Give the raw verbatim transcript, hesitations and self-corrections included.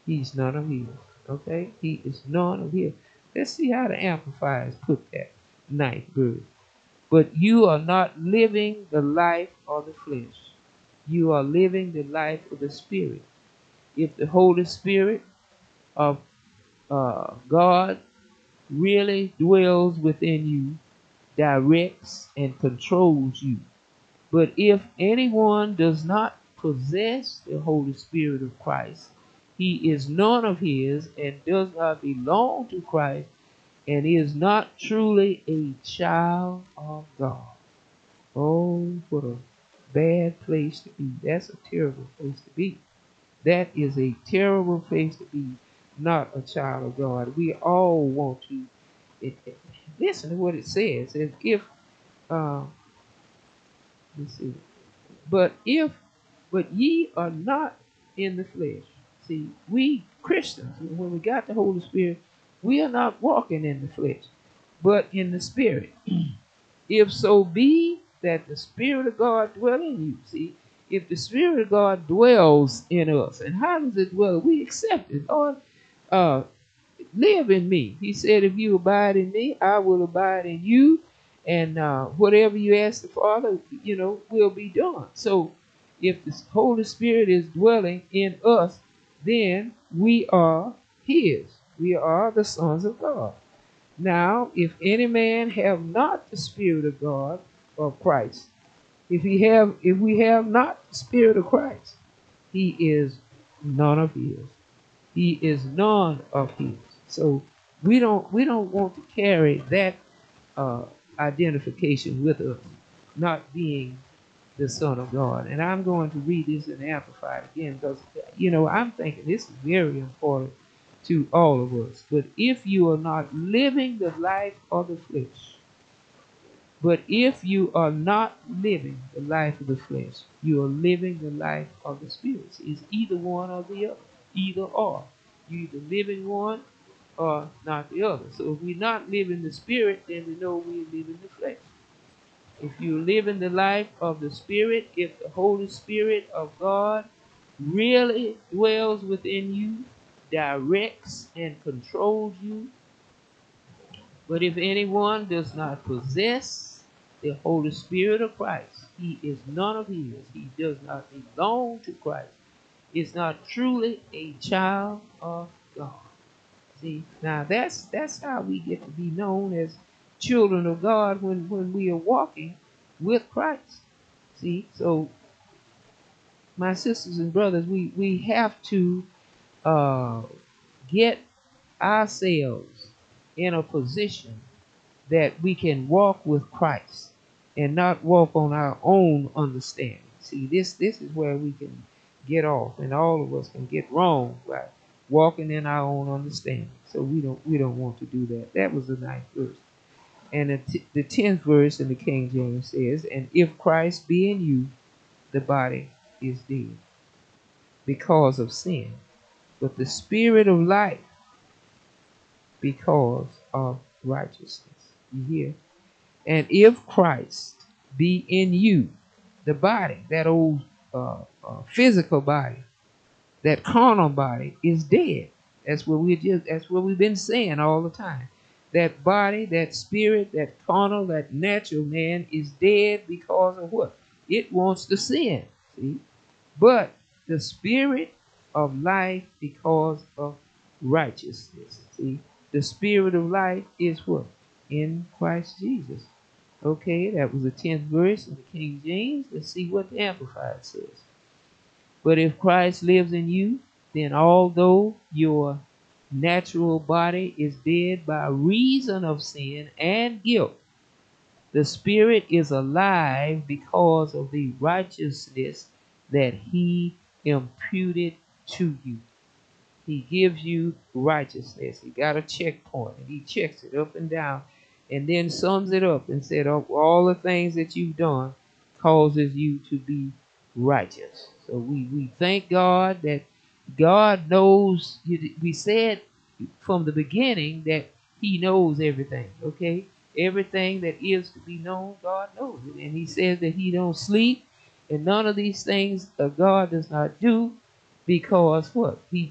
He's none of his. Okay? He is none of his. Let's see how the Amplifiers put that ninth verse. But you are not living the life of the flesh. You are living the life of the Spirit. If the Holy Spirit of uh, God really dwells within you, directs and controls you. But if anyone does not possess the Holy Spirit of Christ, he is none of his and does not belong to Christ and is not truly a child of God. Oh, what a bad place to be. That's a terrible place to be. That is a terrible place to be, not a child of God. We all want to. It, it, listen to what it says. As if, uh, let's see. But if, but ye are not in the flesh. See, we Christians, when we got the Holy Spirit, we are not walking in the flesh, but in the Spirit. If so be that the Spirit of God dwell in you. See, if the Spirit of God dwells in us, and how does it dwell? We accept it. Lord, uh, live in me. He said, if you abide in me, I will abide in you. And uh, whatever you ask the Father, you know, will be done. So if the Holy Spirit is dwelling in us, then we are his. We are the sons of God. Now, if any man have not the Spirit of God, of Christ, if he have, if we have not the Spirit of Christ, he is none of his. He is none of his. So we don't we don't want to carry that uh, identification with us, not being the Son of God. And I'm going to read this in Amplified again because you know I'm thinking this is very important to all of us. But if you are not living the life of the flesh, but if you are not living the life of the flesh, you are living the life of the Spirit. It's either one or the other. Either or. You either live in one or not the other. So if we're not living the Spirit, then we know we live in the flesh. If you live in the life of the Spirit, if the Holy Spirit of God really dwells within you, directs and controls you, but if anyone does not possess the Holy Spirit of Christ, he is none of his. He does not belong to Christ. Is not truly a child of God. See, now that's that's how we get to be known as children of God when, when we are walking with Christ. See, so my sisters and brothers, we, we have to uh, get ourselves in a position that we can walk with Christ and not walk on our own understanding. See, this this is where we can get off, and all of us can get wrong by walking in our own understanding. So we don't we don't want to do that. That was the ninth verse, and the, t- the tenth verse in the King James says, "And if Christ be in you, the body is dead because of sin, but the Spirit of life because of righteousness." You hear? And if Christ be in you, the body, that old uh, uh, physical body, that carnal body is dead. That's what we just. That's what we've been saying all the time. That body, that spirit, that carnal, that natural man is dead because of what? It wants to sin. See, but the spirit of life because of righteousness. See, the spirit of life is what? In Christ Jesus. Okay, that was the tenth verse in the King James. Let's see what the Amplified says. But if Christ lives in you, then although your natural body is dead by reason of sin and guilt, the Spirit is alive because of the righteousness that He imputed to you. He gives you righteousness. He got a checkpoint, and He checks it up and down, and then sums it up and said, oh, all the things that you've done causes you to be righteous. So we, we thank God that God knows. We said from the beginning that He knows everything. Okay, everything that is to be known, God knows it, and He says that He don't sleep, and none of these things uh, God does not do because what? He